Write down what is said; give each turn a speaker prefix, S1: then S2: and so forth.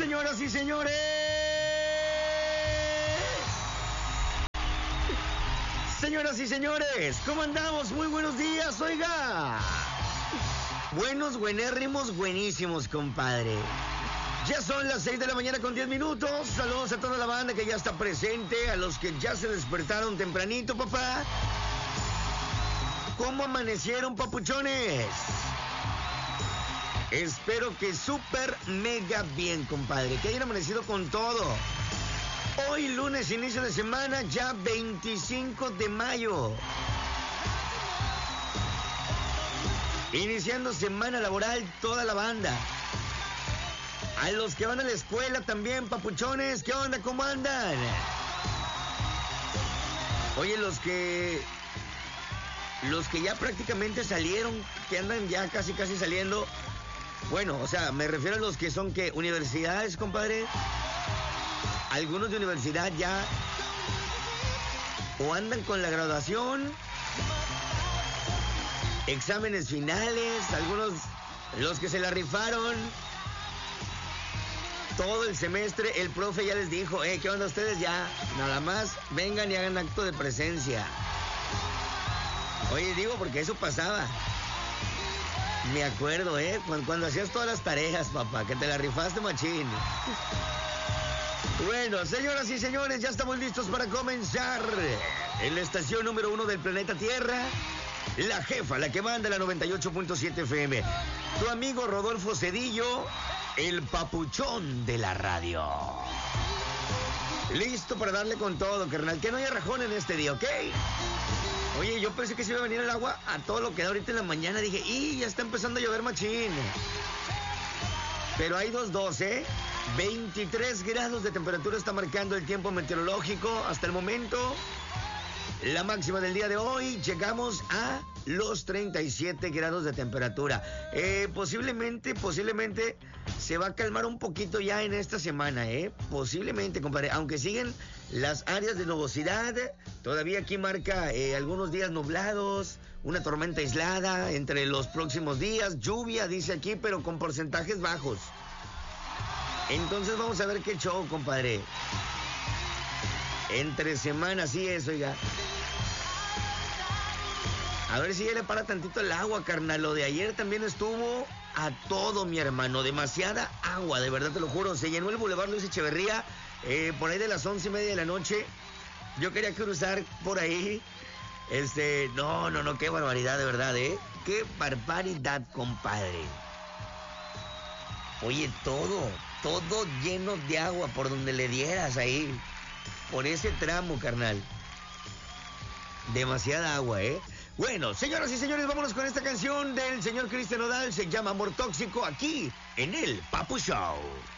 S1: Señoras y señores. Señoras y señores, ¿cómo andamos? Muy buenos días, oiga. Buenos, buenérrimos, buenísimos, compadre. Ya son las 6 de la mañana con 10 minutos. Saludos a toda la banda que ya está presente, a los que ya se despertaron tempranito, papá. ¿Cómo amanecieron, papuchones? Espero que súper mega bien, compadre. Que hayan amanecido con todo. Hoy lunes, inicio de semana, ya 25 de mayo. Iniciando semana laboral toda la banda. A los que van a la escuela también, papuchones, ¿qué onda? ¿Cómo andan? Oye, los que ya prácticamente salieron, que andan ya casi saliendo. Bueno, o sea, me refiero a los que son, ¿qué? Universidades, compadre. Algunos de universidad ya o andan con la graduación, exámenes finales, algunos los que se la rifaron todo el semestre. El profe ya les dijo, ¿qué onda ustedes? Ya, nada más vengan y hagan acto de presencia. Oye, digo, porque eso pasaba. Me acuerdo, cuando hacías todas las tareas, papá, que te la rifaste machín. Bueno, señoras y señores, ya estamos listos para comenzar en la estación número 1 del planeta Tierra. La jefa, la que manda la 98.7 FM. Tu amigo Rodolfo Cedillo, el papuchón de la radio. Listo para darle con todo, carnal. Que no haya rajón en este día, ¿ok? Oye, yo pensé que se iba a venir el agua a todo lo que da ahorita en la mañana. Dije, ya está empezando a llover machín. Pero hay 2-2, 23 grados de temperatura está marcando el tiempo meteorológico hasta el momento. La máxima del día de hoy, llegamos a los 37 grados de temperatura. Posiblemente se va a calmar un poquito ya en esta semana, posiblemente, compadre. Aunque siguen las áreas de nubosidad, todavía aquí marca algunos días nublados, una tormenta aislada entre los próximos días, lluvia, dice aquí, pero con porcentajes bajos. Entonces vamos a ver qué show, compadre. Entre semana, así es, oiga. A ver si ya le para tantito el agua, carnal. Lo de ayer también estuvo a todo, mi hermano. Demasiada agua, de verdad te lo juro. Se llenó el Boulevard Luis Echeverría por ahí de las 11:30 de la noche. Yo quería cruzar por ahí. No, qué barbaridad, de verdad, Qué barbaridad, compadre. Oye, todo lleno de agua por donde le dieras ahí. Por ese tramo, carnal. Demasiada agua, Bueno, señoras y señores, vámonos con esta canción del señor Cristian Nodal. Se llama Amor Tóxico, aquí en el Papu Show.